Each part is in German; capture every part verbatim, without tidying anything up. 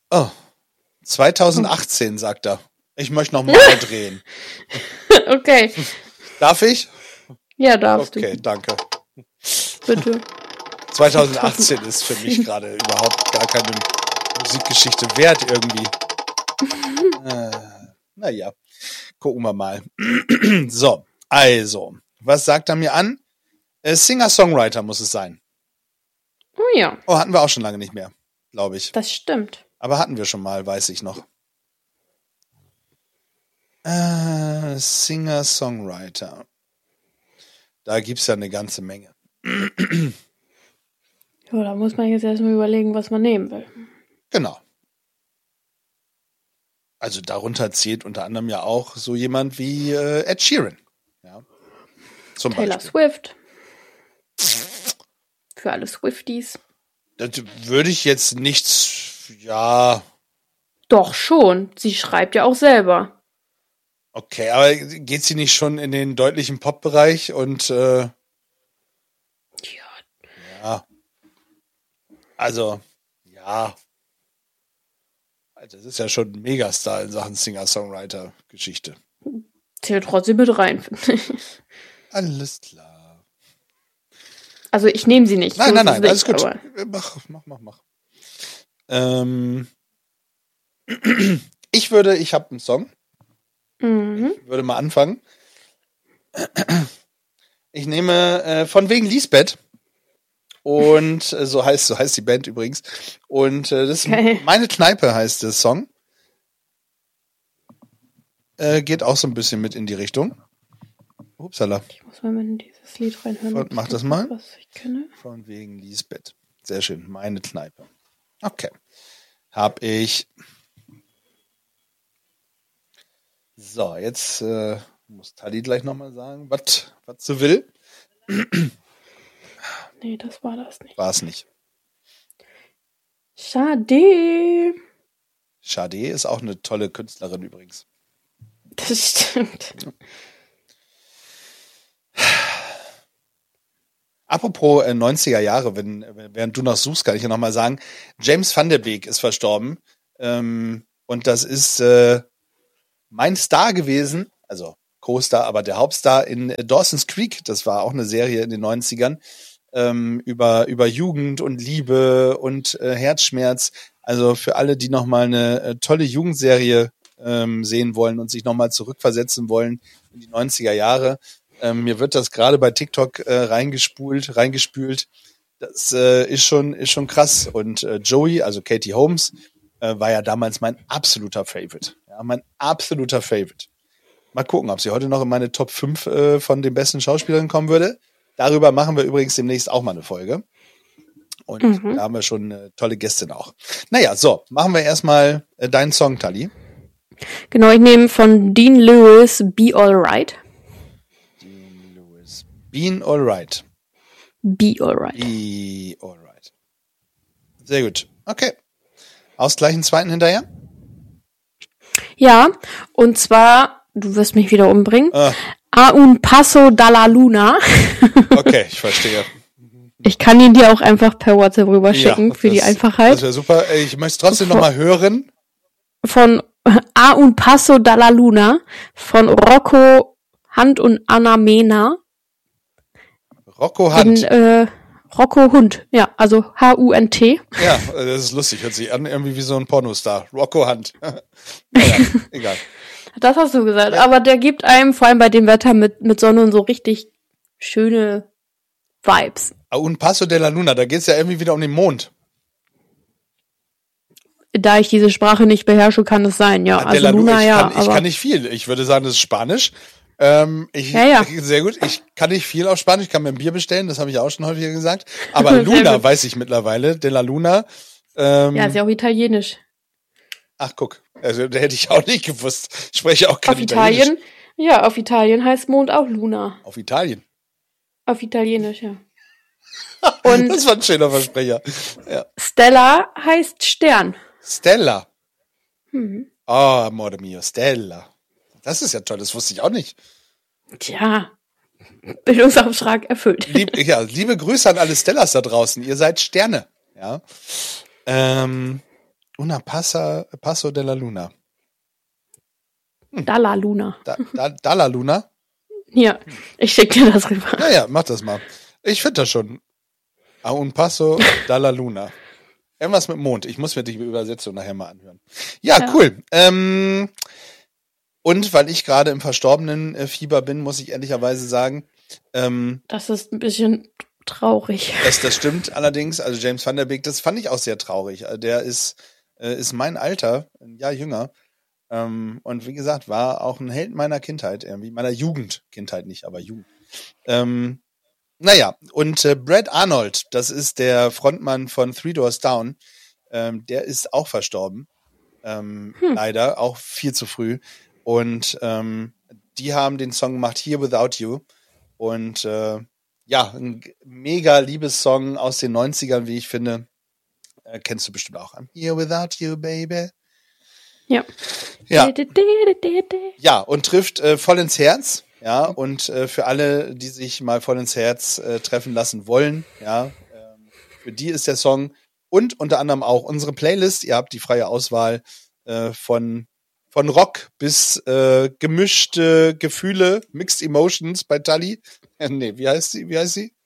Oh, zwanzig achtzehn, sagt er. Ich möchte noch mal drehen. Okay. Darf ich? Ja, darfst okay, du. Okay, danke. Bitte. zwanzig achtzehn ist für mich gerade überhaupt gar keine Musikgeschichte wert irgendwie. äh, naja, gucken wir mal. So, also, was sagt er mir an? Äh, Singer-Songwriter muss es sein. Oh ja. Oh, hatten wir auch schon lange nicht mehr, glaube ich. Das stimmt. Aber hatten wir schon mal, weiß ich noch. Äh, Singer-Songwriter. Da gibt's ja eine ganze Menge. Ja, da muss man jetzt erstmal überlegen, was man nehmen will. Genau. Also darunter zählt unter anderem ja auch so jemand wie äh, Ed Sheeran. Ja. Zum Taylor Beispiel. Swift. Für alle Swifties. Das würde ich jetzt nichts, ja. Doch schon. Sie schreibt ja auch selber. Okay, aber geht sie nicht schon in den deutlichen Pop-Bereich und äh, Ja. ja. Also, ja. Das ist ja schon ein Megastar in Sachen Singer-Songwriter-Geschichte. Zählt trotzdem mit rein, finde ich. Alles klar. Also ich nehme sie nicht. Nein, so nein, ist nein, es alles nicht, gut. aber- Mach, mach, mach, mach. Ähm, ich würde, ich habe einen Song. Mhm. Ich würde mal anfangen. Ich nehme äh, von wegen Lisbeth. Und äh, so heißt so heißt die Band übrigens. Und äh, das ist Okay. Meine Kneipe heißt der Song. Äh, geht auch so ein bisschen mit in die Richtung. Upsala. Ich muss mal in dieses Lied reinhören. Und ob mach es das ist, mal. Was ich kenne. Von wegen Lisbeth. Sehr schön. Meine Kneipe. Okay. Hab ich. So, jetzt äh, muss Tali gleich nochmal sagen, was sie will. Nee, das war das nicht. War es nicht. Schade. Sade ist auch eine tolle Künstlerin übrigens. Das stimmt. Apropos äh, neunziger Jahre, wenn, während du noch suchst, kann ich ja nochmal sagen, James Van der Beek ist verstorben. Ähm, und das ist äh, mein Star gewesen, also Co-Star, aber der Hauptstar in äh, Dawson's Creek. Das war auch eine Serie in den neunzigern ähm, über, über Jugend und Liebe und äh, Herzschmerz. Also für alle, die nochmal eine äh, tolle Jugendserie ähm, sehen wollen und sich nochmal zurückversetzen wollen in die neunziger Jahre. Ähm, mir wird das gerade bei TikTok äh, reingespult, reingespült. Das äh, ist schon ist schon krass. Und äh, Joey, also Katie Holmes, äh, war ja damals mein absoluter Favorite. Ja, mein absoluter Favorite. Mal gucken, ob sie heute noch in meine Top fünf äh, von den besten Schauspielerinnen kommen würde. Darüber machen wir übrigens demnächst auch mal eine Folge. Und Mhm. da haben wir schon eine tolle Gästin auch. Naja, so, machen wir erstmal äh, deinen Song, Tali. Genau, ich nehme von Dean Lewis Be Alright. Dean Lewis. Being Alright. Be Alright. Be Alright. Sehr gut. Okay. Ausgleichen zweiten hinterher? Ja, und zwar, du wirst mich wieder umbringen. Ah, A un paso dalla luna. okay, ich verstehe. Ich kann ihn dir auch einfach per WhatsApp rüberschicken, Ja, für die das- Einfachheit. Das wäre super. Ich möchte es trotzdem nochmal hören. Von A un paso dalla luna von Rocco Hand und Anna Mena. Rocco In, Hunt. äh, Rocco Hund, ja, also H U N T. Ja, das ist lustig. Hört sich an irgendwie wie so ein Pornostar. Rocco Hunt. Naja, egal. Das hast du gesagt. Aber der gibt einem, vor allem bei dem Wetter mit, mit Sonne und so, richtig schöne Vibes. Un Paso de la Luna, da geht es ja irgendwie wieder um den Mond. Da ich diese Sprache nicht beherrsche, kann es sein, ja. Ah, de Also la Luna, Luna, ich, ja, kann, ich aber kann nicht viel. Ich würde sagen, das ist Spanisch. Ähm, ich, Ja, ja. Sehr gut. Ich kann nicht viel auf Spanisch. Ich kann mir ein Bier bestellen. Das habe ich ja auch schon häufiger gesagt. Aber Sehr Luna gut. weiß ich mittlerweile. De la Luna. Ähm, ja, ist ja auch italienisch. Ach, guck. Also, da hätte ich auch nicht gewusst. Ich spreche auch kein Auf Italienisch. Italien, ja, auf Italien heißt Mond auch Luna. Auf Italien. Auf Italienisch, ja. Und Das war ein schöner Versprecher. Ja. Stella heißt Stern. Stella. Hm. Oh, amore mio, Stella. Das ist ja toll. Das wusste ich auch nicht. Tja, Bildungsauftrag erfüllt. Lieb, ja, liebe Grüße an alle Stellas da draußen. Ihr seid Sterne. Ja. Ähm, Una Passa, Paso de la Luna. Hm. Dalla Luna. Da, da, Dalla Luna? Ja, ich schicke dir das rüber. Ja, ja, mach das mal. Ich finde das schon. A un Paso Dalla Luna. Irgendwas mit Mond. Ich muss mir die Übersetzung nachher mal anhören. Ja, ja. Cool. Ähm, und weil ich gerade im verstorbenen äh, Fieber bin, muss ich ehrlicherweise sagen, ähm, das ist ein bisschen traurig. Das, das stimmt allerdings. Also James Van Der Beek, das fand ich auch sehr traurig. Der ist, äh, ist mein Alter, ein Jahr jünger. Ähm, und wie gesagt, war auch ein Held meiner Kindheit, irgendwie meiner Jugend. Kindheit nicht, aber Jugend. Ähm, naja, und äh, Brad Arnold, das ist der Frontmann von Three Doors Down, ähm, der ist auch verstorben. Ähm, hm. Leider, auch viel zu früh. Und ähm, die haben den Song gemacht, Here Without You. Und äh, ja, ein mega Liebessong aus den neunzigern, wie ich finde. Äh, kennst du bestimmt auch. I'm here without you, baby. Ja. Ja, ja und trifft äh, voll ins Herz. Ja, und äh, für alle, die sich mal voll ins Herz äh, treffen lassen wollen, ja, ähm, für die ist der Song und unter anderem auch unsere Playlist. Ihr habt die freie Auswahl äh, von von Rock bis äh, gemischte Gefühle, Mixed Emotions bei Tully. Äh, nee, wie heißt sie? Wie heißt sie?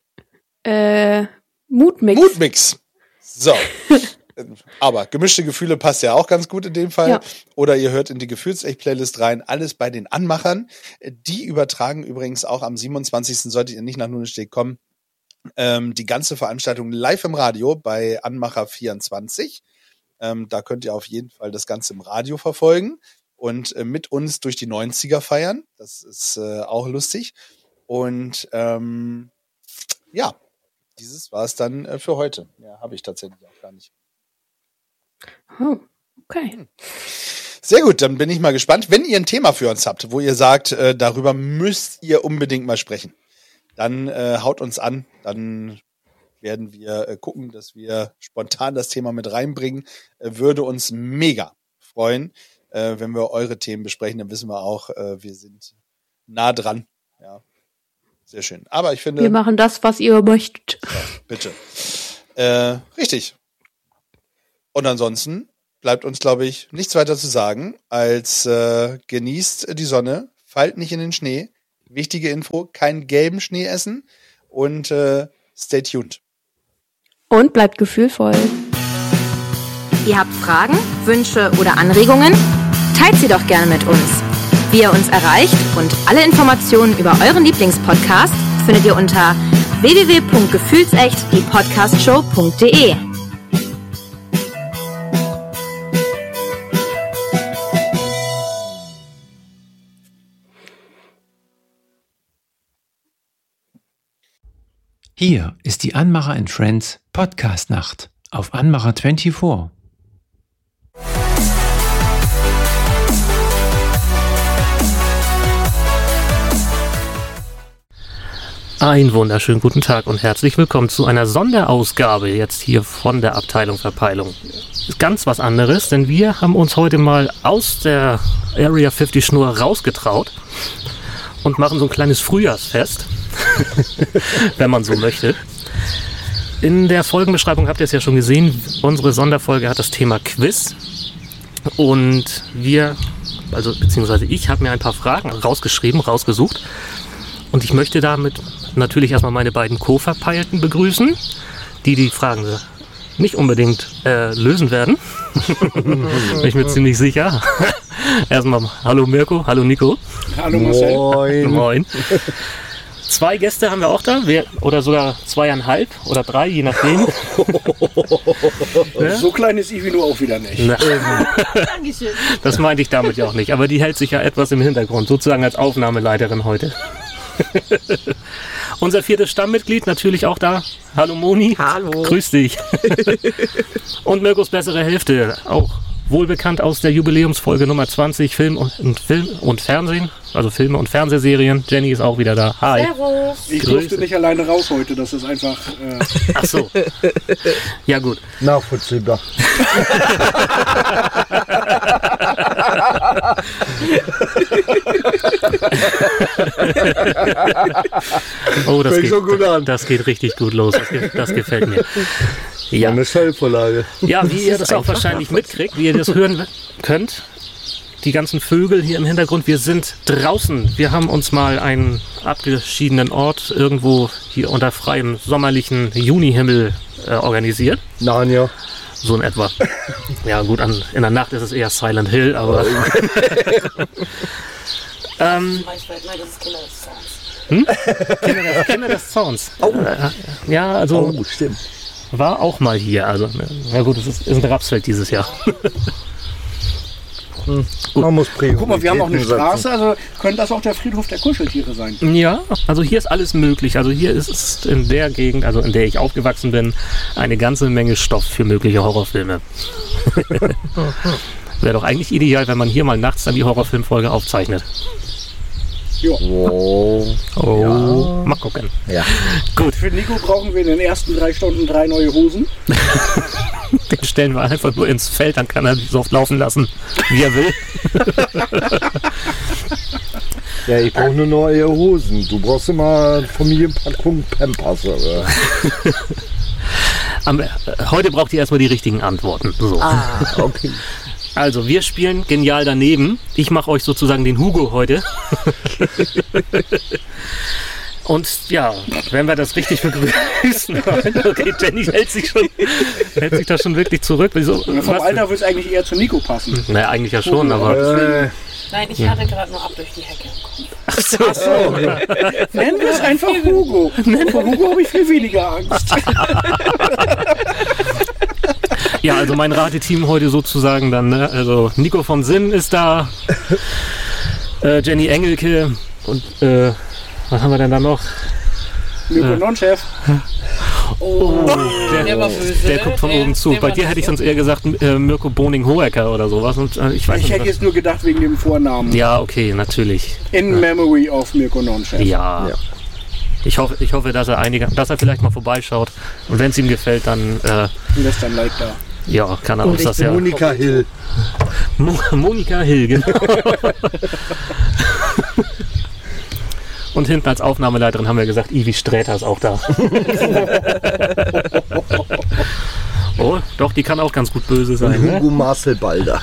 Äh, Moodmix. Moodmix. So. Aber gemischte Gefühle passt ja auch ganz gut in dem Fall. Ja. Oder ihr hört in die Gefühlsecht-Playlist rein. Alles bei den Anmachern. Die übertragen übrigens auch am siebenundzwanzigsten solltet ihr nicht nach Nunestedt kommen, ähm, die ganze Veranstaltung live im Radio bei Anmacher vierundzwanzig. Ähm, da könnt ihr auf jeden Fall das Ganze im Radio verfolgen und äh, mit uns durch die neunziger feiern. Das ist äh, auch lustig. Und ähm, ja, dieses war es dann äh, für heute. Ja, habe ich tatsächlich auch gar nicht. Oh, okay. Sehr gut, dann bin ich mal gespannt. Wenn ihr ein Thema für uns habt, wo ihr sagt, äh, darüber müsst ihr unbedingt mal sprechen, dann äh, haut uns an. Dann werden wir äh, gucken, dass wir spontan das Thema mit reinbringen. Äh, würde uns mega freuen, äh, wenn wir eure Themen besprechen. Dann wissen wir auch, äh, wir sind nah dran. Ja, sehr schön. Aber ich finde... Wir machen das, was ihr möchtet. Ja, bitte. Äh, richtig. Und ansonsten bleibt uns, glaube ich, nichts weiter zu sagen, als äh, genießt die Sonne, fallt nicht in den Schnee. Wichtige Info, keinen gelben Schnee essen und äh, stay tuned. Und bleibt gefühlvoll. Ihr habt Fragen, Wünsche oder Anregungen? Teilt sie doch gerne mit uns. Wie ihr uns erreicht und alle Informationen über euren Lieblingspodcast findet ihr unter w w w punkt gefühlsecht die podcastshow punkt d e. Hier ist die Anmacher and Friends Podcast-Nacht auf Anmacher vierundzwanzig. Einen wunderschönen guten Tag und herzlich willkommen zu einer Sonderausgabe jetzt hier von der Abteilung Verpeilung. Ist ganz was anderes, denn wir haben uns heute mal aus der Area fünfzig Schnur rausgetraut und machen so ein kleines Frühjahrsfest, wenn man so möchte. In der Folgenbeschreibung habt ihr es ja schon gesehen, unsere Sonderfolge hat das Thema Quiz und wir, also beziehungsweise ich, habe mir ein paar Fragen rausgeschrieben, rausgesucht und ich möchte damit natürlich erstmal meine beiden Co-Verpeilten begrüßen, die die Fragen nicht unbedingt äh, lösen werden. Bin ich mir ziemlich sicher. Erstmal hallo Mirko, hallo Nico. Hallo Marcel. Moin. Moin. Zwei Gäste haben wir auch da, wir, oder sogar zweieinhalb oder drei, je nachdem. So klein ist Ivi nur auch wieder nicht. Na, das meinte ich damit ja auch nicht, aber die hält sich ja etwas im Hintergrund, sozusagen als Aufnahmeleiterin heute. Unser viertes Stammmitglied natürlich auch da. Hallo Moni. Hallo. Grüß dich. Und Mirkos bessere Hälfte, auch wohlbekannt aus der Jubiläumsfolge Nummer zwanzig, Film und, und Film und Fernsehen, also Filme und Fernsehserien. Jenny ist auch wieder da. Hi. Servus. Ich Grüße. Durfte nicht alleine raus heute, das ist einfach... Äh Ach so. Ja gut. Nachvollziehbar. Oh, das Fängt geht, schon gut an. das geht richtig gut los. Das, ge- das gefällt mir. Ja. Eine Steilvorlage. Ja, wie ihr das auch wahrscheinlich mitkriegt, wie ihr das hören könnt, die ganzen Vögel hier im Hintergrund, wir sind draußen. Wir haben uns mal einen abgeschiedenen Ort irgendwo hier unter freiem sommerlichen Junihimmel äh, organisiert. Narnia. So in etwa. Ja gut, an, in der Nacht ist es eher Silent Hill, aber... ähm, Nein, das ist Kinder des Zorns. hm? Kinder, des, Kinder des Zorns. Oh. Äh, ja, also Oh, stimmt. war auch mal hier. Also, na gut, es ist, ist ein Rapsfeld dieses Jahr. Man muss Prioritäten Guck mal, wir haben auch eine setzen. Straße, also könnte das auch der Friedhof der Kuscheltiere sein. Ja, also hier ist alles möglich. Also hier ist es in der Gegend, also in der ich aufgewachsen bin, eine ganze Menge Stoff für mögliche Horrorfilme. Wäre doch eigentlich ideal, wenn man hier mal nachts dann die Horrorfilmfolge aufzeichnet. Oh. Oh, mal gucken. Ja. Gut, Für Nico brauchen wir in den ersten drei Stunden drei neue Hosen. den stellen wir einfach nur ins Feld, dann kann er so oft laufen lassen, wie er will. Ja, ich brauche nur neue Hosen. Du brauchst immer eine Familienpackung Pampers. Oder? Am, äh, heute braucht ihr erstmal die richtigen Antworten. So. Ah, okay. Also, wir spielen genial daneben. Ich mache euch sozusagen den Hugo heute. Und ja, wenn wir das richtig begrüßen wollen. Okay, Jenny hält sich schon, hält sich da schon wirklich zurück. Wieso? Vom Was? Alter wird es eigentlich eher zu Nico passen. Naja, eigentlich ja schon, aber... Äh, Nein, ich hatte gerade nur ab durch die Hecke. Ach so, ach so. Nennen wir es einfach Hugo. Vor Hugo habe ich viel weniger Angst. Ja, also mein Rateteam heute sozusagen dann, ne? Also Nico von Sinn ist da, äh, Jenny Engelke und äh, was haben wir denn da noch? Nico Non-Chef. Oh, Der, der war böse. der guckt von Der- oben zu. der Bei war dir hätte ich böse. sonst eher gesagt äh, Mirko Boning-Hoecker oder sowas. Und, äh, ich weiß Ich nicht, hätte was- jetzt nur gedacht wegen dem Vornamen. ja, okay, natürlich. In Memory of Mirko Non-Chef. Ja. Ja. Ich hoffe, ich hoffe, dass er einige, dass er vielleicht mal vorbeischaut. Und wenn es ihm gefällt, dann äh, Und lässt dann Like da. ja, kann er und uns ich das bin ja. Monika Hill. Mo Monika Hill, genau. Und hinten als Aufnahmeleiterin haben wir gesagt, Ivi Sträter ist auch da. Oh, doch, die kann auch ganz gut böse sein. Ne? Hugo Marcel Balder.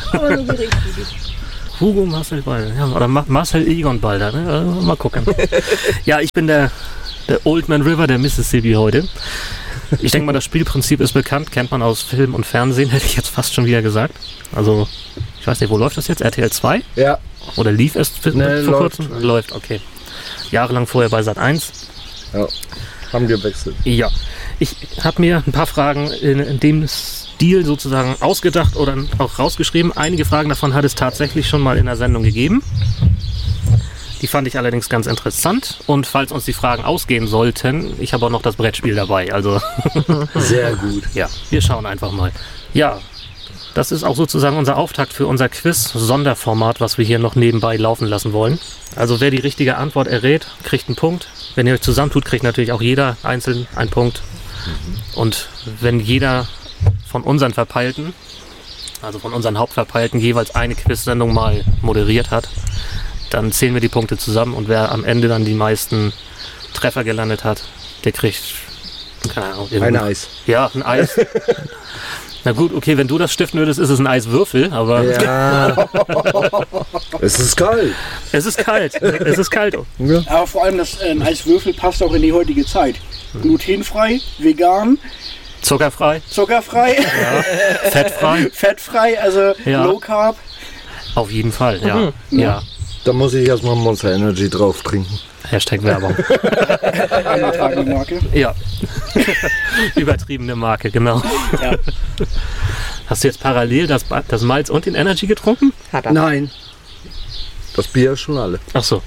Hugo Marcel Balder, ja, oder Ma Marcel Egon Balder, ne? Also, mal gucken. Ja, ich bin der, der Old Man River der Mississippi heute. Ich denke mal, das Spielprinzip ist bekannt, kennt man aus Film und Fernsehen, hätte ich jetzt fast schon wieder gesagt. Also, ich weiß nicht, wo läuft das jetzt? R T L zwei? Ja. Oder lief es für, Nee, vor läuft. kurzem? Läuft, okay. Jahrelang vorher bei Sat eins. Ja. Haben gewechselt. Ja, ich habe mir ein paar Fragen in, in dem Stil sozusagen ausgedacht oder auch rausgeschrieben. Einige Fragen davon hat es tatsächlich schon mal in der Sendung gegeben. Die fand ich allerdings ganz interessant. Und falls uns die Fragen ausgehen sollten, ich habe auch noch das Brettspiel dabei. Also Sehr gut. ja, wir schauen einfach mal. Ja, das ist auch sozusagen unser Auftakt für unser Quiz-Sonderformat, was wir hier noch nebenbei laufen lassen wollen. Also wer die richtige Antwort errät, kriegt einen Punkt. Wenn ihr euch zusammentut, kriegt natürlich auch jeder einzeln einen Punkt. Und wenn jeder von unseren Verpeilten, also von unseren Hauptverpeilten, jeweils eine Quiz-Sendung mal moderiert hat, dann zählen wir die Punkte zusammen und wer am Ende dann die meisten Treffer gelandet hat, der kriegt, keine Ahnung, Ein irgendwie- Eis. Ja, ein Eis. Na gut, okay, wenn du das stiften würdest, ist es ein Eiswürfel, aber Ja. Es ist kalt. es ist kalt. Es ist kalt. Ja. Aber vor allem das äh, ein Eiswürfel passt auch in die heutige Zeit. Glutenfrei, vegan, Zuckerfrei, zuckerfrei, fettfrei. fettfrei, also Ja. Low Carb. Auf jeden Fall, ja. Ja. Da muss ich erstmal Monster Energy drauf trinken. Hashtag Werbung. Eingetragene Marke. Ja. Übertriebene Marke, genau. Ja. Hast du jetzt parallel das, Ba- das Malz und den Energy getrunken? Nein. Das Bier ist schon alle. Ach so.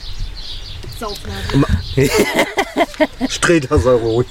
Streter sei ruhig.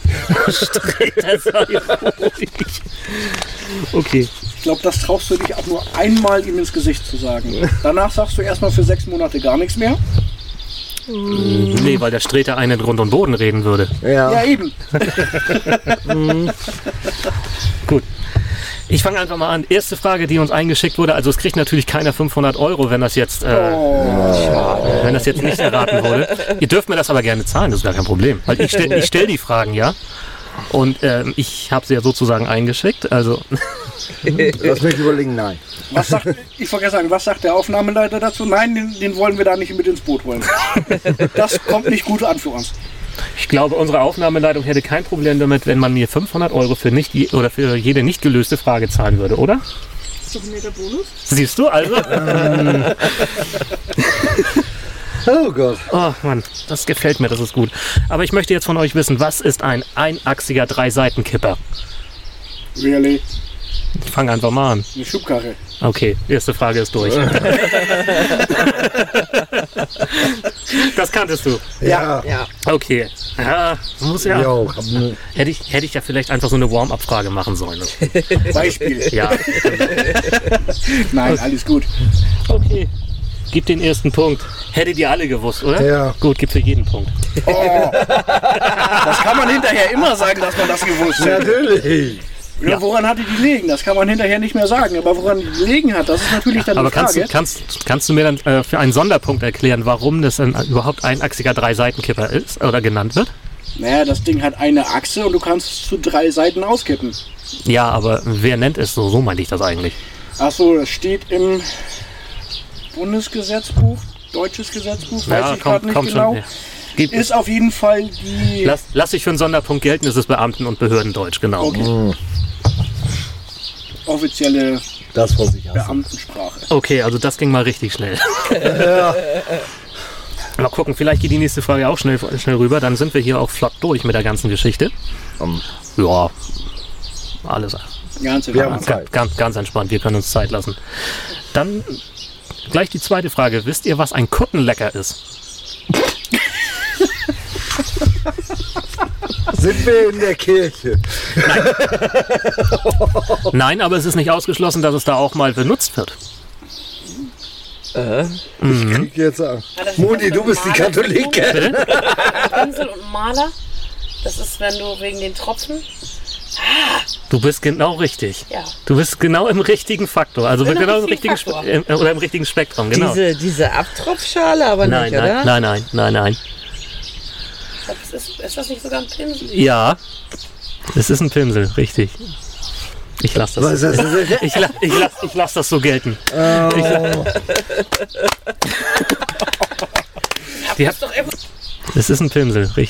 Okay. Ich glaube, das traust du dich auch nur einmal ihm ins Gesicht zu sagen. Danach sagst du erstmal für sechs Monate gar nichts mehr. Nee, weil der Streter einen in Grund und Boden reden würde. Ja, Ja. eben. Gut. Ich fange einfach mal an. Erste Frage, die uns eingeschickt wurde. Also es kriegt natürlich keiner fünfhundert Euro, wenn das jetzt, äh, Oh. wenn das jetzt nicht erraten wurde. Ihr dürft mir das aber gerne zahlen, das ist gar kein Problem. Weil ich stelle ich stell die Fragen, ja. Und ähm, ich habe sie ja sozusagen eingeschickt. Also Lass mich überlegen, nein. Was sagt, ich vergesse sagen, was sagt der Aufnahmeleiter dazu? Nein, den, den wollen wir da nicht mit ins Boot holen. Das kommt nicht gut an für uns. ich glaube, unsere Aufnahmeleitung hätte kein Problem damit, wenn man mir fünfhundert Euro für nicht je, oder für jede nicht gelöste Frage zahlen würde, oder? Ist doch ein netter Bonus. Siehst du also? Oh Gott. Oh Mann, das gefällt mir, das ist gut. Aber ich möchte jetzt von euch wissen, was ist ein einachsiger Dreiseitenkipper? Really? Ich fange einfach mal an. Eine Schubkarre. Okay, erste Frage ist durch. Das kanntest du. Ja. Ja. Okay. Ja, muss ja. Jo, hab ne, Hätte ich, hätte ich ja vielleicht einfach so eine Warm-up-Frage machen sollen. Beispiel. Ja. Nein, alles gut. Okay. Gib den ersten Punkt. Hättet ihr alle gewusst, oder? Ja. Gut, gib für jeden Punkt. Oh. Das kann man hinterher immer sagen, dass man das gewusst hat. natürlich. Ja, Ja. woran hatte die liegen? Das kann man hinterher nicht mehr sagen. Aber woran die liegen hat, das ist natürlich dann Aber die kannst du, Frage. kannst, kannst du mir dann äh, für einen Sonderpunkt erklären, warum das ein, überhaupt ein einachsiger Dreiseitenkipper ist oder genannt wird? Naja, das Ding hat eine Achse und du kannst es zu drei Seiten auskippen. Ja, aber wer nennt es so? So meinte ich das eigentlich. Achso, das steht im Bundesgesetzbuch, deutsches Gesetzbuch, weiß Ja, ich gerade nicht kommt genau. schon. Ja. Gib, Ist auf jeden Fall die... lass, lass dich für einen Sonderpunkt gelten, ist es Beamten- und Behördendeutsch, genau. Okay. Offizielle Das, was ich hasse. Beamtensprache. Okay, also das ging mal richtig schnell. Mal gucken, vielleicht geht die nächste Frage auch schnell, schnell rüber, dann sind wir hier auch flott durch mit der ganzen Geschichte. Um, Ja, alles Ganze Wir haben Wahrheit. Zeit. ganz, ganz entspannt, wir können uns Zeit lassen. Dann gleich die zweite Frage. Wisst ihr, was ein Kuttenlecker ist? Sind wir in der Kirche? Nein, aber es ist nicht ausgeschlossen, dass es da auch mal benutzt wird. Ich krieg jetzt an. Ja, das ist Moni, das du bist die Maler- Katholikin. Pinsel und Maler. Das ist, wenn du wegen den Tropfen. Du bist genau richtig. Ja. Du bist genau im richtigen Faktor, also Bin im genau im richtigen richtigen, Faktor. Spe- äh, oder im richtigen Spektrum, genau. Diese, diese Abtropfschale aber nein, nicht, oder? nein, nein, nein, nein, nein. Das ist, ist das nicht sogar ein Pinsel? Ja, es ist ein Pinsel, richtig. Ich lasse das. Was ist das? Ich, la ich, lass, ich lass das so gelten. Oh. Ich, die hat, Doch einfach es ist ein Pinsel, richtig.